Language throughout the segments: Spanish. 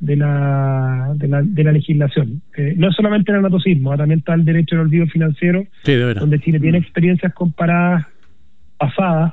de la legislación. No es solamente el anatocismo, también está el derecho al olvido financiero, sí, donde Chile tiene experiencias comparadas pasadas,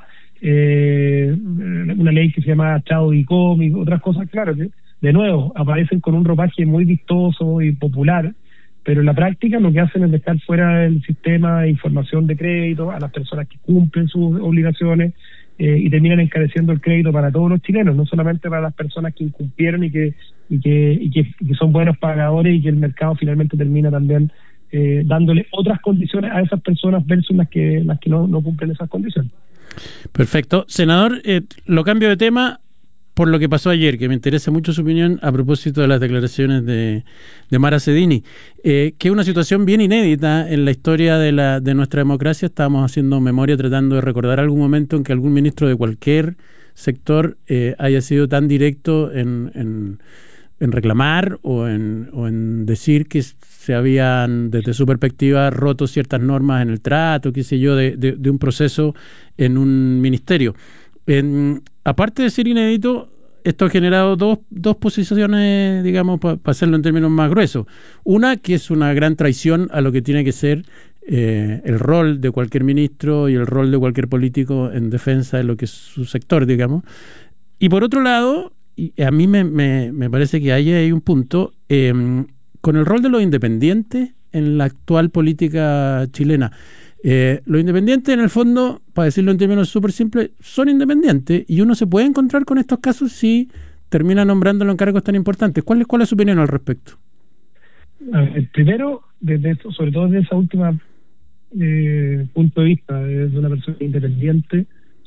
una ley que se llama Chao y Comi, otras cosas, claro, que de nuevo aparecen con un ropaje muy vistoso y popular, pero en la práctica lo que hacen es dejar fuera del sistema de información de crédito a las personas que cumplen sus obligaciones, y terminan encareciendo el crédito para todos los chilenos, no solamente para las personas que incumplieron y que son buenos pagadores, y que el mercado finalmente termina también dándole otras condiciones a esas personas versus las que no cumplen esas condiciones. Perfecto. Senador, lo cambio de tema por lo que pasó ayer, que me interesa mucho su opinión a propósito de las declaraciones de Mara Cedini, que es una situación bien inédita en la historia de nuestra democracia. Estábamos haciendo memoria, tratando de recordar algún momento en que algún ministro de cualquier sector haya sido tan directo en reclamar o en decir que se habían, desde su perspectiva, roto ciertas normas en el trato, qué sé yo, de un proceso en un ministerio. Aparte de ser inédito, esto ha generado dos posiciones, digamos, para hacerlo en términos más gruesos. Una, que es una gran traición a lo que tiene que ser el rol de cualquier ministro y el rol de cualquier político en defensa de lo que es su sector, digamos. Y por otro lado, y a mí me parece que ahí hay un punto, con el rol de los independientes en la actual política chilena. Los independientes, en el fondo, para decirlo en términos súper simples, son independientes, y uno se puede encontrar con estos casos si termina nombrándolo en cargos tan importantes. ¿Cuál es su opinión al respecto? Primero, desde esto, sobre todo desde esa última punto de vista, de una persona independiente,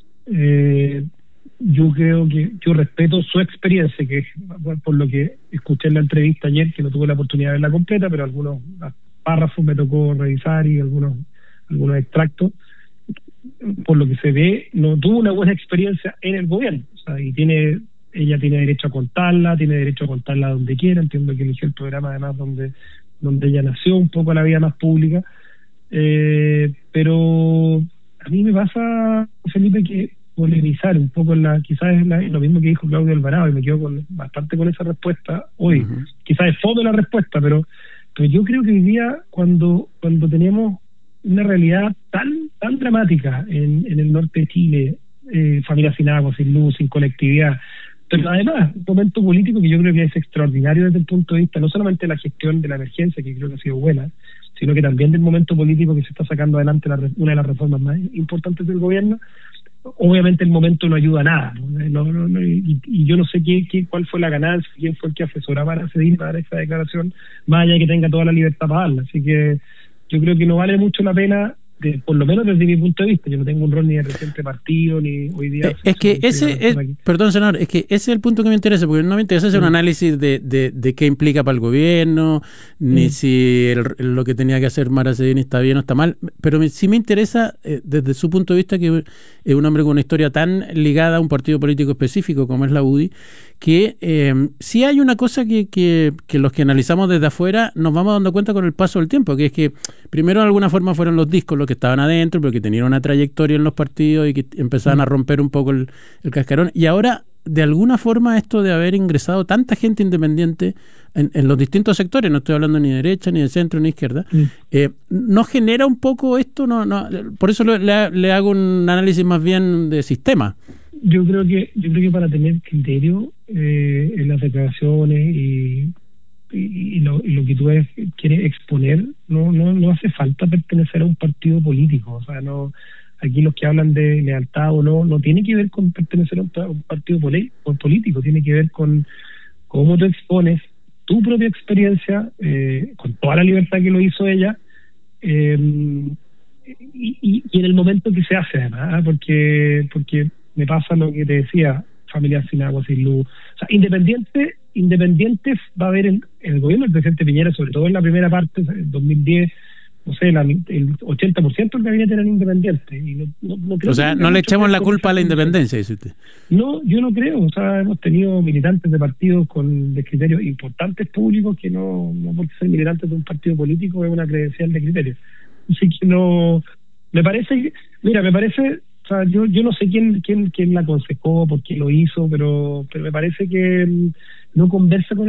yo creo que yo respeto su experiencia, que por lo que escuché en la entrevista ayer, que no tuve la oportunidad de verla completa, pero algunos párrafos me tocó revisar y algunos extractos. Por lo que se ve, no tuvo una buena experiencia en el gobierno, o sea, y ella tiene derecho a contarla donde quiera. Entiendo que eligió el programa además donde ella nació, un poco la vida más pública, pero a mí me pasa, Felipe, que polemizar un poco quizás es lo mismo que dijo Claudio Alvarado, y me quedo bastante con esa respuesta hoy. Quizás es fome la respuesta, pero yo creo que hoy día, cuando tenemos una realidad tan dramática en el norte de Chile, familias sin agua, sin luz, sin conectividad, pero además un momento político que yo creo que es extraordinario desde el punto de vista no solamente de la gestión de la emergencia, que creo que ha sido buena, sino que también del momento político que se está sacando adelante una de las reformas más importantes del gobierno. Obviamente el momento no ayuda a nada, ¿no? Y yo no sé cuál fue la ganancia, quién fue el que asesoraba a Cedini para dar esa declaración, más allá de que tenga toda la libertad para darla. Así que yo creo que no vale mucho la pena, por lo menos desde mi punto de vista. Yo no tengo un rol ni de presidente partido, ni hoy día... Perdón, senador, es que ese es el punto que me interesa, porque no me interesa hacer un análisis de qué implica para el gobierno, ni si lo que tenía que hacer Mara Cedini está bien o está mal, pero sí me interesa, desde su punto de vista, que es un hombre con una historia tan ligada a un partido político específico como es la UDI, que sí hay una cosa que los que analizamos desde afuera nos vamos dando cuenta con el paso del tiempo, que es que primero de alguna forma fueron los discos los que estaban adentro, pero que tenían una trayectoria en los partidos y que empezaban a romper un poco el cascarón, y ahora de alguna forma esto de haber ingresado tanta gente independiente en los distintos sectores, no estoy hablando ni de derecha, ni de centro, ni de izquierda, ¿no genera un poco esto? No, por eso le hago un análisis más bien de sistema. Yo creo que para tener criterio en las declaraciones y lo que tú quieres exponer, no hace falta pertenecer a un partido político. O sea, no, aquí los que hablan de lealtad o no tiene que ver con pertenecer a un partido político, tiene que ver con cómo tú expones tu propia experiencia, con toda la libertad que lo hizo ella, y en el momento que se hace, además, porque me pasa lo que te decía, familias sin agua, sin luz. O sea, independientes va a haber en el gobierno del presidente Piñera, sobre todo en la primera parte, en 2010, no sé, el 80% del gabinete eran independientes. Y no creo, o sea, no le echamos la culpa a la independencia, dice usted. No, yo no creo. O sea, hemos tenido militantes de partidos de criterios importantes públicos que no porque ser militantes de un partido político es una credencial de criterios. Así que no, me parece, o sea, yo no sé quién la aconsejó, por qué lo hizo, pero me parece que no conversa con